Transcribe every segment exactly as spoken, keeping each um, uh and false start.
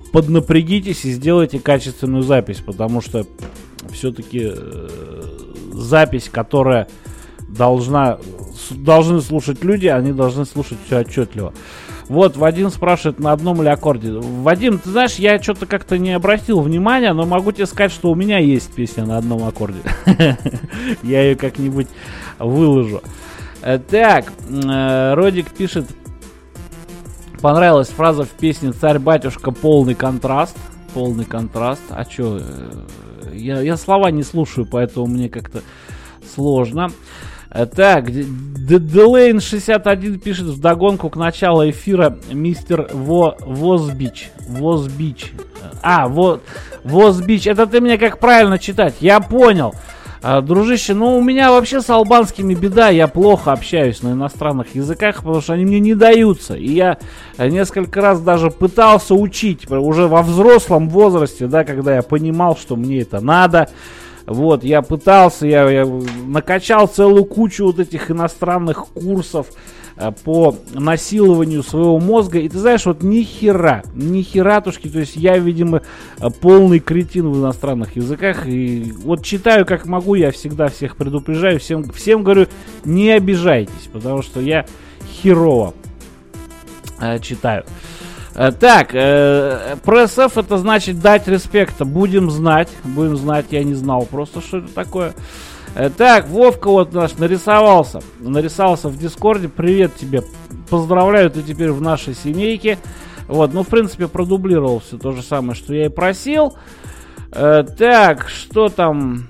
поднапрягитесь и сделайте качественную запись, потому что все-таки э, запись, которая должна, с, должны слушать люди, они должны слушать все отчетливо. Вот, Вадим спрашивает, на одном ли аккорде. Вадим, ты знаешь, я что-то как-то не обратил внимания, но могу тебе сказать, что у меня есть песня на одном аккорде. Я ее как-нибудь выложу. Так, Родик пишет, понравилась фраза в песне «Царь-батюшка, полный контраст». Полный контраст. А что? Я, я слова не слушаю, поэтому мне как-то сложно. Так, Делейн шестьдесят один пишет вдогонку к началу эфира мистер Во, Возбич. Возбич. А, вот, Возбич. Это ты мне как правильно читать? Я понял. А, дружище, ну у меня вообще с албанскими беда. Я плохо общаюсь на иностранных языках, потому что они мне не даются. И я несколько раз даже пытался учить, уже во взрослом возрасте, да, когда я понимал, что мне это надо. Вот, я пытался, я, я накачал целую кучу вот этих иностранных курсов э, по насилованию своего мозга. И ты знаешь, вот ни хера, ни хератушки, то есть я, видимо, полный кретин в иностранных языках. И вот читаю как могу, я всегда всех предупреждаю, всем, всем говорю, не обижайтесь, потому что я херово э, читаю. Так, э, пресс-эф это значит дать респекта. Будем знать, будем знать, я не знал просто, что это такое. Э, так, Вовка вот наш нарисовался, нарисовался в Дискорде. Привет тебе, поздравляю, ты теперь в нашей семейке. Вот, ну в принципе продублировал все то же самое, что я и просил. Э, так, что там?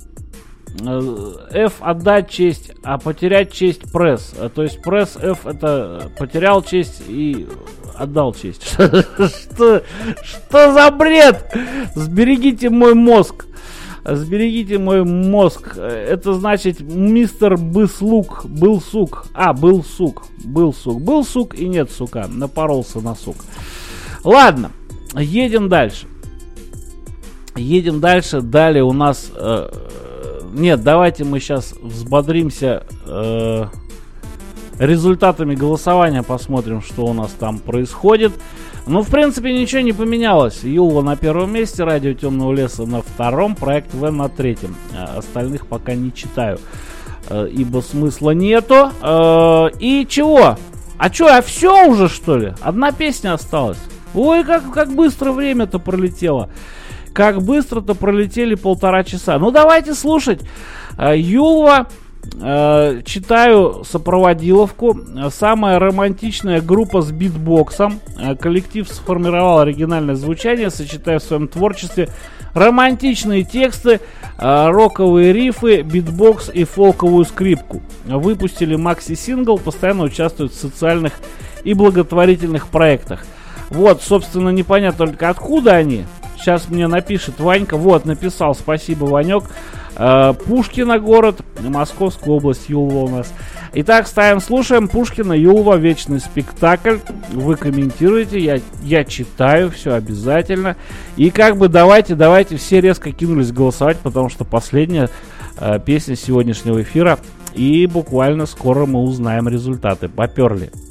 F отдать честь, а потерять честь пресс. То есть пресс F это потерял честь и отдал честь. Что, что за бред? Сберегите мой мозг. Сберегите мой мозг. Это значит мистер Быслук. Был сук. А, был сук. Был сук. Был сук и нет сука. Напоролся на сук. Ладно. Едем дальше. Едем дальше. Далее у нас... Э, нет, давайте мы сейчас взбодримся э, результатами голосования, посмотрим, что у нас там происходит. Ну, в принципе, ничего не поменялось. Юлва на первом месте, Радио Темного Леса на втором, Проект В на третьем. Э, остальных пока не читаю, э, ибо смысла нету. Э, и чего? А что, а все уже, что ли? Одна песня осталась. Ой, как, как быстро время-то пролетело. Как быстро-то пролетели полтора часа. Ну, давайте слушать. Юлва, э, читаю сопроводиловку. Самая романтичная группа с битбоксом. Коллектив сформировал оригинальное звучание, сочетая в своем творчестве романтичные тексты, э, роковые рифы, битбокс и фолковую скрипку. Выпустили макси-сингл, постоянно участвуют в социальных и благотворительных проектах. Вот, собственно, непонятно только откуда они. Сейчас мне напишет Ванька. Вот, написал. Спасибо, Ванек. Э, Пушкино город, Московская область, Юлва у нас. Итак, ставим, слушаем. Пушкино, Юлва, вечный спектакль. Вы комментируете, я, я читаю, все обязательно. И как бы давайте, давайте все резко кинулись голосовать, потому что последняя э, песня сегодняшнего эфира. И буквально скоро мы узнаем результаты. Поперли.